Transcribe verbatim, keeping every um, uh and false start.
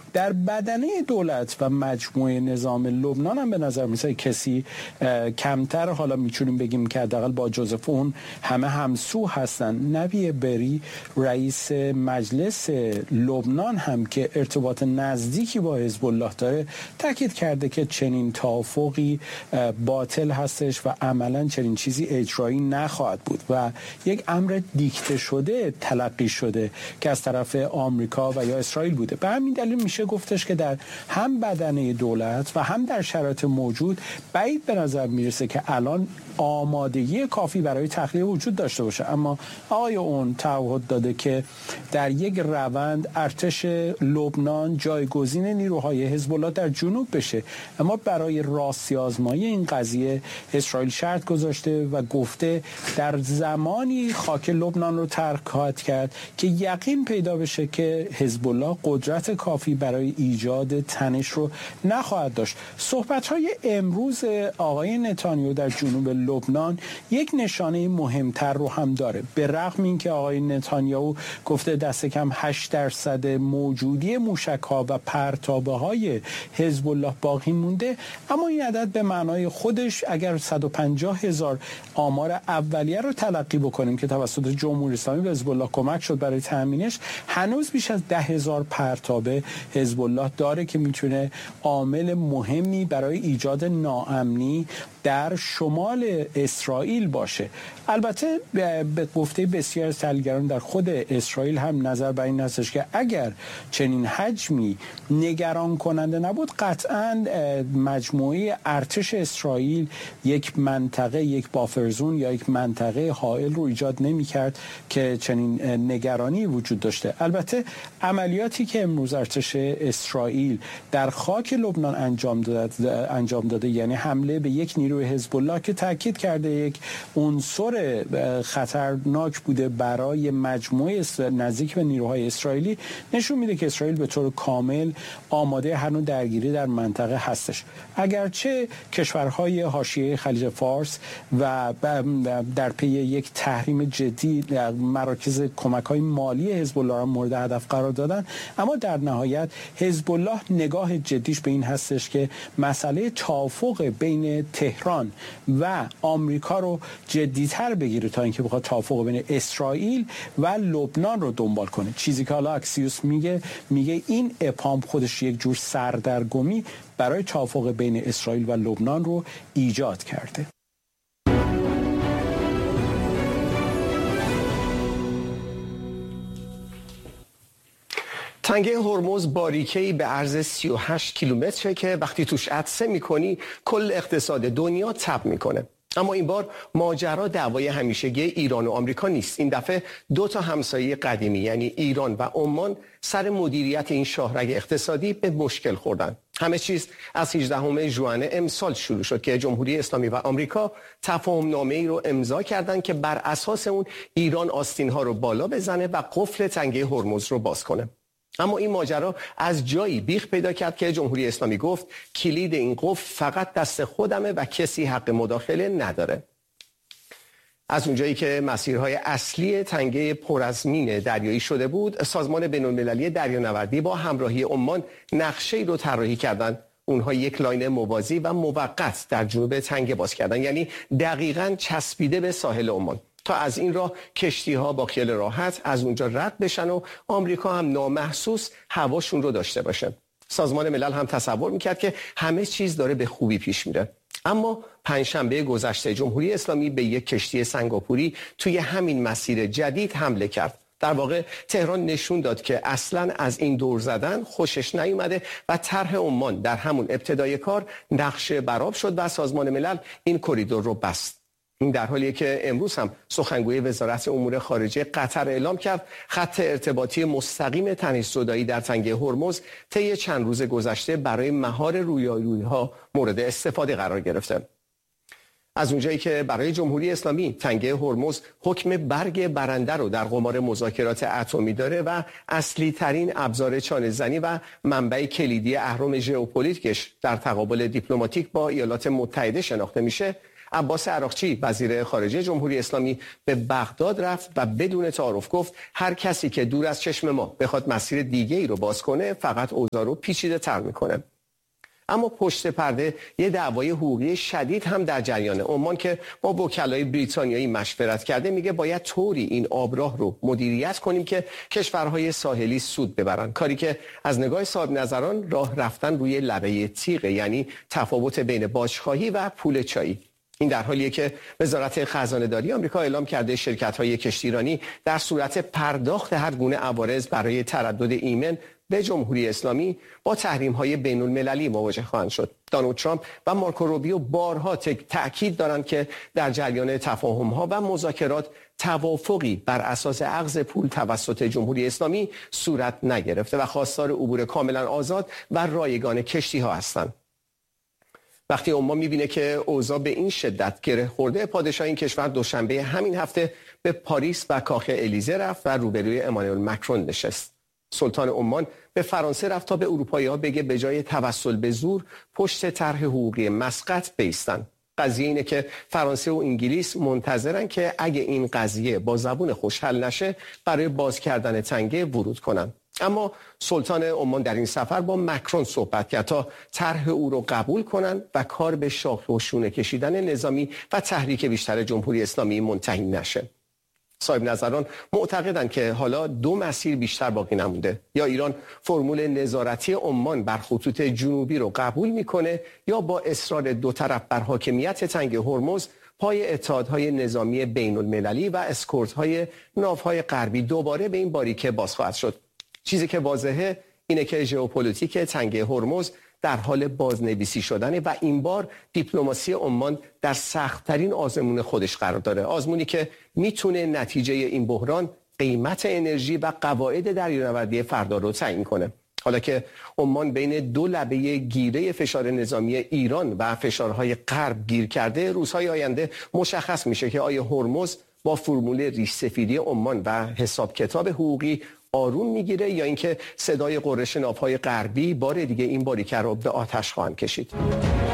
در بدنه دولت و مجموعه نظام لبنان هم به نظر میسه کسی کمتر، حالا میتونیم بگیم که حداقل با جوزف اون همه همسو هستن. نبی بری رئیس مجلس لبنان هم که ارتباط نزدیکی با حزب الله داره تاکید کرده که چنین توافقی باطل هستش و عملا چنین چیزی اجرایی نخواهد بود و یک امر دیکته شده تلقی شده که از طرف آمریکا و یا اسرائیل بوده. به همین دلیل میشه گفتش که در هم بدنه دولت و هم در شرایط موجود بعید به نظر میرسه که الان آمادگی کافی برای تخلیه وجود داشته باشه. اما آقای اون تعهد داده که در یک روند ارتش لبنان جایگزین نیروهای حزب الله در جنوب بشه، اما برای راستی آزمایی این قضیه اسرائیل شرط گذاشته و گفته در زمانی خاک لبنان رو ترک خواهد کرد که یقین پیدا بشه که حزب الله قدرت کافی برای ایجاد تنش رو نخواهد داشت. صحبت‌های امروز آقای نتانیاهو در جنوب لبنان یک نشانه مهمتر رو هم داره. به رغم اینکه آقای نتانیاهو گفته دست کم هشت درصد موجودی موشک‌ها و پرتابه‌های حزب الله باقی مونده، اما این عدد به معنای خودش اگر صد و پنجاه هزار آمار اولیه رو تلقی بکنیم که توسط جمهوری اسلامی به حزب الله کمک شد برای تامینش، هنوز بیش از ده هزار پرتابه حزب الله داره که میتونه عامل مهمی برای ایجاد ناامنی در شمال اسرائیل باشه. البته به گفته بسیار از تحلیلگران در خود اسرائیل هم نظر بر این هستش که اگر چنین حجمی نگران کننده نبود، قطعاً مجموعه ارتش اسرائیل یک منطقه، یک بافرزون یا یک منطقه حائل رو ایجاد نمی کرد که چنین نگرانی وجود داشته. البته عملیاتی که امروز ارتش اسرائیل در خاک لبنان انجام داده, انجام داده یعنی حمله به یک نیروی حزب الله که تاکید کرده یک عنصر خطرناک بوده برای مجموعه نزدیک به نیروهای اسرائیلی، نشون میده که اسرائیل به طور کامل آماده هر نوع درگیری در منطقه هستش. اگرچه کشورهای حاشیه خلیج فارس و در پی یک تحریم جدی مراکز کمک‌های مالی حزب الله را مورد هدف قرار دادن، اما در نهایت حزب الله نگاه جدیش به این هستش که مسئله توافق بین تهران و آمریکا رو جدی‌تر بگیره تا اینکه بخواد توافق بین اسرائیل و لبنان رو دنبال کنه. چیزی که حالا اکسیوس میگه میگه این اپام خودش یک جور سردرگمی برای توافق بین اسرائیل و لبنان رو ایجاد کرده. تنگه هرمز باریکه‌ای به عرض سی و هشت کیلومتره که وقتی توش عطسه میکنی کل اقتصاد دنیا تب میکنه. اما این بار ماجرا دعوای همیشگی ایران و آمریکا نیست. این دفعه دو تا همسایه قدیمی یعنی ایران و عمان سر مدیریت این شاهرگ اقتصادی به مشکل خوردن. همه چیز از هجدهم ژوئن امسال شروع شد که جمهوری اسلامی و آمریکا تفاهم نامه‌ای رو امضا کردند که بر اساس اون ایران آستین‌ها رو بالا بزنه و قفل تنگه هرمز رو باز کنه. اما این ماجرا از جایی بیخ پیدا کرد که جمهوری اسلامی گفت کلید این قفل فقط دست خودمه و کسی حق مداخله نداره. از اونجایی که مسیرهای اصلی تنگه پر از مین دریایی شده بود، سازمان بین‌المللی دریانوردی با همراهی عمان نقشه‌ای رو طراحی کردند. اونها یک لاین موازی و موقت در جنوب تنگه باز کردن، یعنی دقیقاً چسبیده به ساحل عمان، تا از این راه کشتی‌ها با خیال راحت از اونجا رد بشن و آمریکا هم نامحسوس هواشون رو داشته باشه. سازمان ملل هم تصور میکرد که همه چیز داره به خوبی پیش میره. اما پنجشنبه گذشته جمهوری اسلامی به یک کشتی سنگاپوری توی همین مسیر جدید حمله کرد. در واقع تهران نشون داد که اصلاً از این دور زدن خوشش نیومده و طرح عمان در همون ابتدای کار نقشه برآب شد و سازمان ملل این کریدور رو بست. این در حالیه که امروز هم سخنگوی وزارت امور خارجه قطر اعلام کرد خط ارتباطی مستقیم تنش‌زدایی در تنگه هرمز طی چند روز گذشته برای مهار رویارویی‌ها مورد استفاده قرار گرفته. از اونجایی که برای جمهوری اسلامی تنگه هرمز حکم برگ برنده رو در قمار مذاکرات اتمی داره و اصلی ترین ابزار چانه‌زنی و منبع کلیدی اهرم ژئوپلیتیکش در تقابل دیپلماتیک با ایالات متحده شناخته میشه، عباس عراقچی وزیر خارجه جمهوری اسلامی به بغداد رفت و بدون تعارف گفت هر کسی که دور از چشم ما بخواد مسیر دیگه ای رو باز کنه فقط اوضاع رو پیچیده تر میکنه. اما پشت پرده یه دعوای حقوقی شدید هم در جریانه. عمان که با وکلای بریتانیایی مشورت کرده میگه باید طوری این آبراه رو مدیریت کنیم که کشورهای ساحلی سود ببرن، کاری که از نگاه صاحب نظران راه رفتن روی لبه تیغ، یعنی تفاوت بین باجخواهی و پول چایی. این در حالیه که وزارت خزانه‌داری آمریکا اعلام کرده شرکت‌های کشتیرانی در صورت پرداخت هر گونه عوارض برای تردد ایمن به جمهوری اسلامی با تحریم‌های بین‌المللی مواجه خواهند شد. دونالد ترامپ و مارکو روبیو بارها تاکید دارند که در جریان تفاهم‌ها و مذاکرات توافقی بر اساس اخذ پول توسط جمهوری اسلامی صورت نگرفته و خواستار عبور کاملا آزاد و رایگان کشتی‌ها هستند. وقتی عمان می‌بینه که اوضاع به این شدت گره خورده، پادشاه این کشور دوشنبه همین هفته به پاریس و کاخ الیزه رفت و روبروی امانوئل مکرون نشست. سلطان عمان به فرانسه رفت تا به اروپایی‌ها بگه به جای توسل به زور پشت طرح حقوقی مسقط بایستن. قضیه اینه که فرانسه و انگلیس منتظرن که اگه این قضیه با زبون خوش حل نشه برای باز کردن تنگه ورود کنن. اما سلطان عمان در این سفر با مکرون صحبت کرد تا طرح او رو قبول کنن و کار به شاخ و شونه کشیدن نظامی و تحریک بیشتر جمهوری اسلامی منتهی نشه. صاحب نظران معتقدند که حالا دو مسیر بیشتر باقی نمونده: یا ایران فرمول نظارتی عمان بر خطوط جنوبی رو قبول میکنه یا با اصرار دو طرف بر حاکمیت تنگ هرمز پای اتحادهای نظامی بین المللی و اسکورت‌های ناوهای غربی دوباره به این باریکه باز خواهد شد. چیزی که واضحه اینه که ژئوپلیتیک تنگ هرمز در حال بازنویسی شدنه و این بار دیپلماسی عمان در سخت‌ترین آزمون خودش قرار داره، آزمونی که میتونه نتیجه این بحران قیمت انرژی و قواعد دریانوردی فردا رو تعیین کنه. حالا که عمان بین دو لبه گیره فشار نظامی ایران و فشارهای غرب گیر کرده، روزهای آینده مشخص میشه که آیا هرمز با فرمول ریش سفیدی عمان و حساب کتاب حقوقی آروم میگیره یا اینکه صدای غرش ناوهای غربی بار دیگه این باریکه رو به آتش خواهند کشید.